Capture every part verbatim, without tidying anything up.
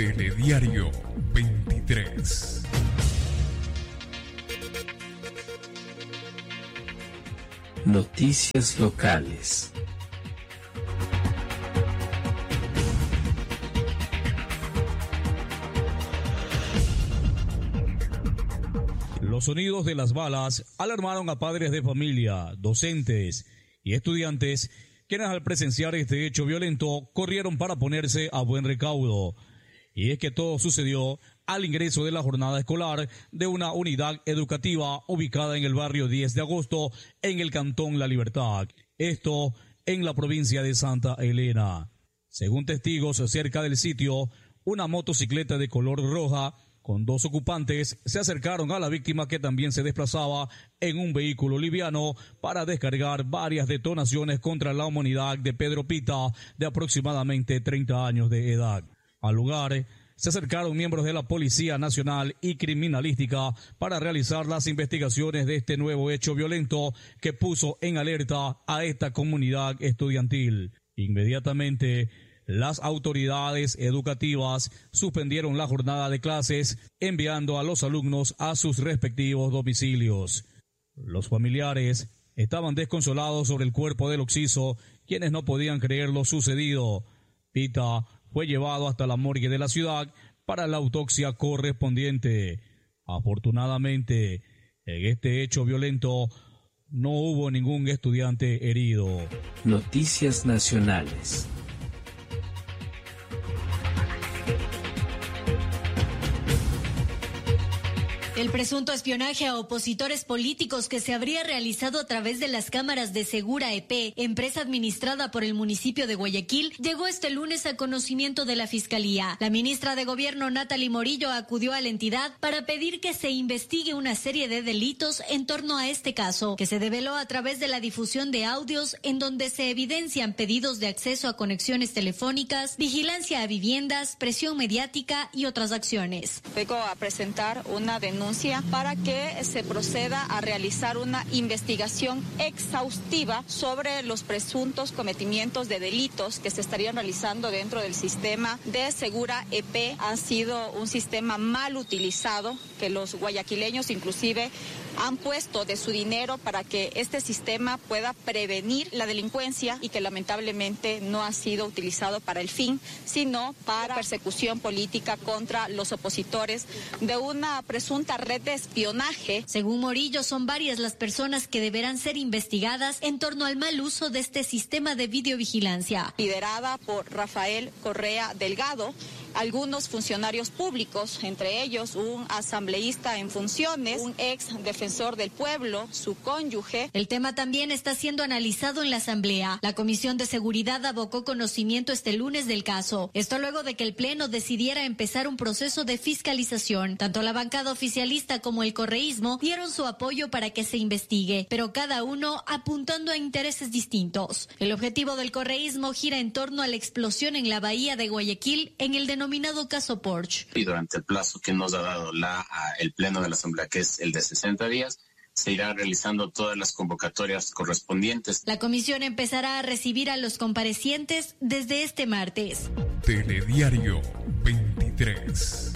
Telediario veintitrés. Noticias locales. Los sonidos de las balas alarmaron a padres de familia, docentes y estudiantes, quienes al presenciar este hecho violento corrieron para ponerse a buen recaudo. Y es que todo sucedió al ingreso de la jornada escolar de una unidad educativa ubicada en el barrio diez de agosto, en el cantón La Libertad, esto en la provincia de Santa Elena. Según testigos cerca del sitio, una motocicleta de color roja con dos ocupantes se acercaron a la víctima, que también se desplazaba en un vehículo liviano, para descargar varias detonaciones contra la humanidad de Pedro Pita, de aproximadamente treinta años de edad. Al lugar se acercaron miembros de la Policía Nacional y Criminalística para realizar las investigaciones de este nuevo hecho violento que puso en alerta a esta comunidad estudiantil. Inmediatamente, las autoridades educativas suspendieron la jornada de clases, enviando a los alumnos a sus respectivos domicilios. Los familiares estaban desconsolados sobre el cuerpo del occiso, quienes no podían creer lo sucedido. Pita fue llevado hasta la morgue de la ciudad para la autopsia correspondiente. Afortunadamente, en este hecho violento no hubo ningún estudiante herido. Noticias nacionales. El presunto espionaje a opositores políticos que se habría realizado a través de las cámaras de Segura E P, empresa administrada por el municipio de Guayaquil, llegó este lunes a conocimiento de la Fiscalía. La ministra de Gobierno, Natalie Morillo, acudió a la entidad para pedir que se investigue una serie de delitos en torno a este caso, que se develó a través de la difusión de audios en donde se evidencian pedidos de acceso a conexiones telefónicas, vigilancia a viviendas, presión mediática y otras acciones. Vengo a presentar una denuncia para que se proceda a realizar una investigación exhaustiva sobre los presuntos cometimientos de delitos que se estarían realizando dentro del sistema de Segura E P. Ha sido un sistema mal utilizado, que los guayaquileños inclusive han puesto de su dinero para que este sistema pueda prevenir la delincuencia, y que lamentablemente no ha sido utilizado para el fin, sino para persecución política contra los opositores de una presunta red de espionaje. Según Morillo, son varias las personas que deberán ser investigadas en torno al mal uso de este sistema de videovigilancia. Liderada por Rafael Correa Delgado, algunos funcionarios públicos, entre ellos un asambleísta en funciones, un ex defensor del pueblo, su cónyuge. El tema también está siendo analizado en la Asamblea. La Comisión de Seguridad abocó conocimiento este lunes del caso. Esto luego de que el Pleno decidiera empezar un proceso de fiscalización. Tanto la bancada oficialista como el correísmo dieron su apoyo para que se investigue, pero cada uno apuntando a intereses distintos. El objetivo del correísmo gira en torno a la explosión en la bahía de Guayaquil en el denominado denominado caso Porsche. Y durante el plazo que nos ha dado la, el Pleno de la Asamblea, que es el de sesenta días, se irá realizando todas las convocatorias correspondientes. La comisión empezará a recibir a los comparecientes desde este martes. Telediario veintitrés.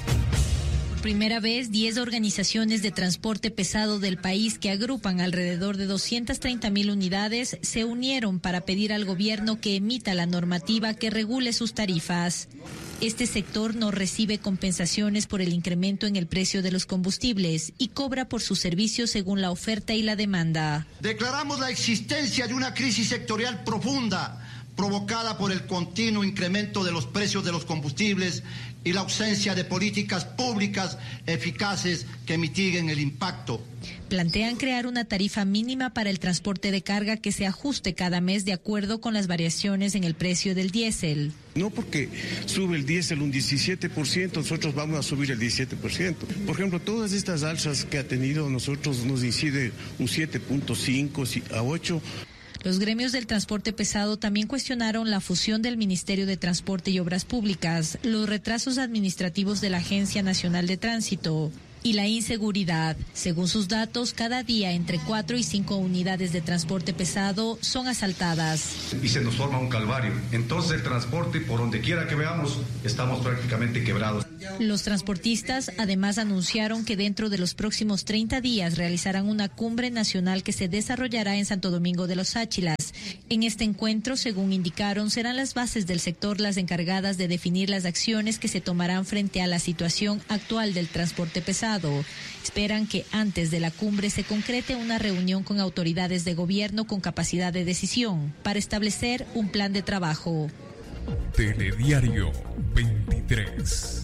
Por primera vez, diez organizaciones de transporte pesado del país, que agrupan alrededor de doscientas treinta mil unidades, se unieron para pedir al gobierno que emita la normativa que regule sus tarifas. Este sector no recibe compensaciones por el incremento en el precio de los combustibles y cobra por sus servicios según la oferta y la demanda. Declaramos la existencia de una crisis sectorial profunda, provocada por el continuo incremento de los precios de los combustibles y la ausencia de políticas públicas eficaces que mitiguen el impacto. Plantean crear una tarifa mínima para el transporte de carga que se ajuste cada mes de acuerdo con las variaciones en el precio del diésel. No porque sube el diésel un diecisiete por ciento, nosotros vamos a subir el diecisiete por ciento. Por ejemplo, todas estas alzas que ha tenido nosotros nos incide un siete punto cinco a ocho. Los gremios del transporte pesado también cuestionaron la fusión del Ministerio de Transporte y Obras Públicas, los retrasos administrativos de la Agencia Nacional de Tránsito y la inseguridad. Según sus datos, cada día entre cuatro y cinco unidades de transporte pesado son asaltadas. Y se nos forma un calvario. Entonces el transporte, por donde quiera que veamos, estamos prácticamente quebrados. Los transportistas además anunciaron que dentro de los próximos treinta días realizarán una cumbre nacional que se desarrollará en Santo Domingo de los Áchilas. En este encuentro, según indicaron, serán las bases del sector las encargadas de definir las acciones que se tomarán frente a la situación actual del transporte pesado. Esperan que antes de la cumbre se concrete una reunión con autoridades de gobierno con capacidad de decisión para establecer un plan de trabajo. Telediario veintitrés.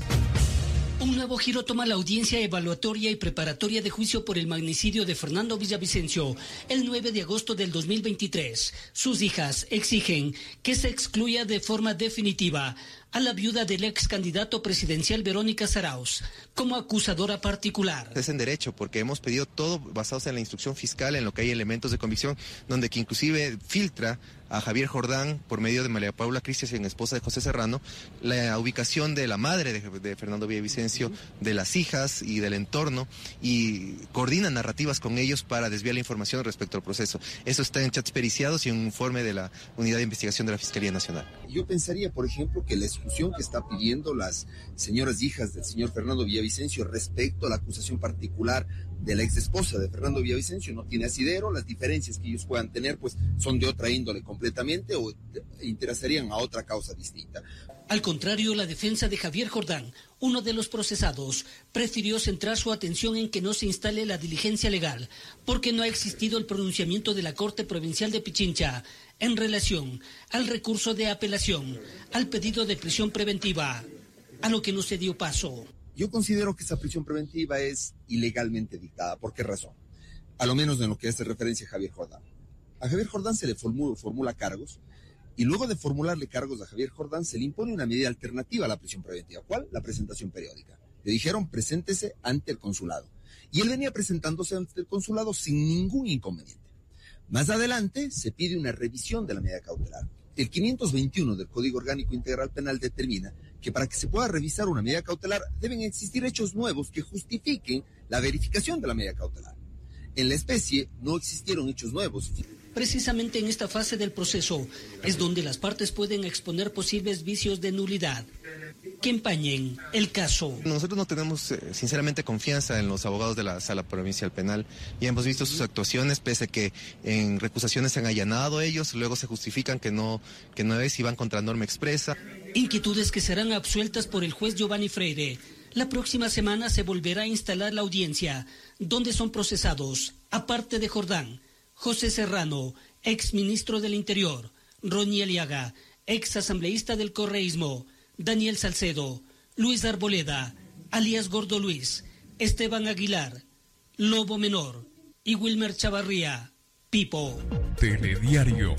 Un nuevo giro toma la audiencia evaluatoria y preparatoria de juicio por el magnicidio de Fernando Villavicencio el nueve de agosto del dos mil veintitrés. Sus hijas exigen que se excluya de forma definitiva a la viuda del ex candidato presidencial Verónica Zarauz como acusadora particular. Es en derecho, porque hemos pedido todo basados en la instrucción fiscal, en lo que hay elementos de convicción, donde que inclusive filtra a Javier Jordán, por medio de María Paula Christensen, esposa de José Serrano, la ubicación de la madre de, de Fernando Villavicencio, de las hijas y del entorno, y coordina narrativas con ellos para desviar la información respecto al proceso. Eso está en chats periciados y en un informe de la Unidad de Investigación de la Fiscalía Nacional. Yo pensaría, por ejemplo, que la exclusión que está pidiendo las señoras hijas del señor Fernando Villavicencio respecto a la acusación particular de la ex esposa de Fernando Villavicencio no tiene asidero. Las diferencias que ellos puedan tener pues son de otra índole completamente o interesarían a otra causa distinta. Al contrario, la defensa de Javier Jordán, uno de los procesados, prefirió centrar su atención en que no se instale la diligencia legal, porque no ha existido el pronunciamiento de la Corte Provincial de Pichincha en relación al recurso de apelación, al pedido de prisión preventiva, a lo que no se dio paso. Yo considero que esa prisión preventiva es ilegalmente dictada. ¿Por qué razón? A lo menos en lo que hace referencia a Javier Jordán. A Javier Jordán se le formula, formula cargos, y luego de formularle cargos a Javier Jordán se le impone una medida alternativa a la prisión preventiva. ¿Cuál? La presentación periódica. Le dijeron, preséntese ante el consulado. Y él venía presentándose ante el consulado sin ningún inconveniente. Más adelante se pide una revisión de la medida cautelar. El quinientos veintiuno del Código Orgánico Integral Penal determina que para que se pueda revisar una medida cautelar deben existir hechos nuevos que justifiquen la verificación de la medida cautelar. En la especie no existieron hechos nuevos. Precisamente en esta fase del proceso es donde las partes pueden exponer posibles vicios de nulidad que empañen el caso. Nosotros no tenemos eh, sinceramente confianza en los abogados de la Sala Provincial Penal. Ya hemos visto sus actuaciones, pese a que en recusaciones se han allanado ellos, luego se justifican que no, que no es y van contra norma expresa. Inquietudes que serán absueltas por el juez Giovanni Freire. La próxima semana se volverá a instalar la audiencia, donde son procesados, aparte de Jordán, José Serrano, ex ministro del Interior, Ronnie Aliaga, ex asambleísta del correísmo, Daniel Salcedo, Luis Arboleda, alias Gordo Luis, Esteban Aguilar, Lobo Menor y Wilmer Chavarría, Pipo. Telediario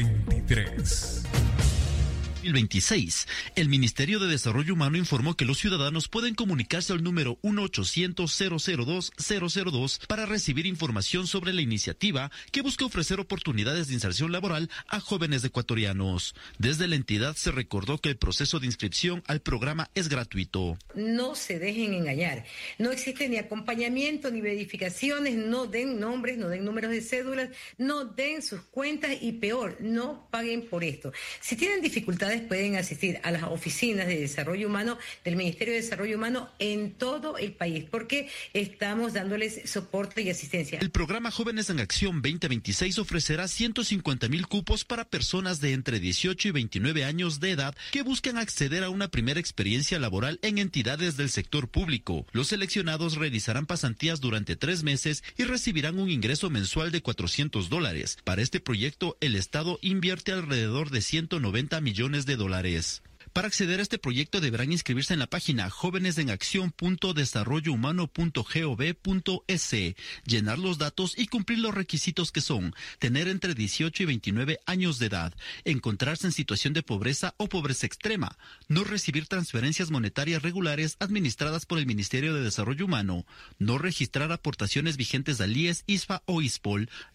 veintitrés. dos mil veintiséis, el Ministerio de Desarrollo Humano informó que los ciudadanos pueden comunicarse al número uno ochocientos cero cero dos cero cero dos para recibir información sobre la iniciativa que busca ofrecer oportunidades de inserción laboral a jóvenes ecuatorianos. Desde la entidad se recordó que el proceso de inscripción al programa es gratuito. No se dejen engañar. No existe ni acompañamiento ni verificaciones, no den nombres, no den números de cédulas, no den sus cuentas y peor, no paguen por esto. Si tienen dificultades pueden asistir a las oficinas de desarrollo humano del Ministerio de Desarrollo Humano en todo el país, porque estamos dándoles soporte y asistencia. El programa Jóvenes en Acción veinte veintiséis ofrecerá ciento cincuenta mil cupos para personas de entre dieciocho y veintinueve años de edad que buscan acceder a una primera experiencia laboral en entidades del sector público. Los seleccionados realizarán pasantías durante tres meses y recibirán un ingreso mensual de cuatrocientos dólares. Para este proyecto, el Estado invierte alrededor de ciento noventa millones de dólares. Para acceder a este proyecto deberán inscribirse en la página jóvenesenacción punto desarrollo humano punto gov punto es, llenar los datos y cumplir los requisitos que son tener entre dieciocho y veintinueve años de edad, encontrarse en situación de pobreza o pobreza extrema, no recibir transferencias monetarias regulares administradas por el Ministerio de Desarrollo Humano, no registrar aportaciones vigentes al I E S, I S F A o ISPOL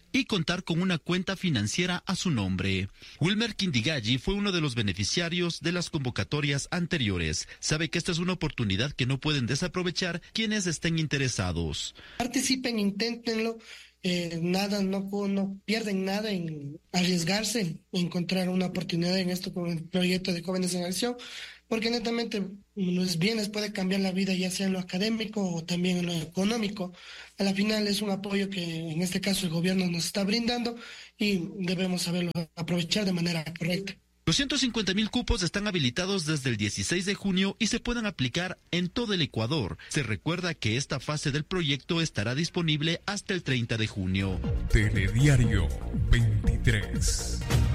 y contar con una cuenta financiera a su nombre. Wilmer Quindigalli fue uno de los beneficiarios de las convocatorias anteriores. Sabe que esta es una oportunidad que no pueden desaprovechar quienes estén interesados. Participen, inténtenlo. Eh, nada, no, no pierden nada en arriesgarse, en encontrar una oportunidad en esto con el proyecto de Jóvenes en Acción, porque netamente los bienes puede cambiar la vida, ya sea en lo académico o también en lo económico. A la final es un apoyo que en este caso el gobierno nos está brindando y debemos saberlo aprovechar de manera correcta. Los ciento cincuenta mil cupos están habilitados desde el dieciséis de junio y se pueden aplicar en todo el Ecuador. Se recuerda que esta fase del proyecto estará disponible hasta el treinta de junio. Telediario veintitrés.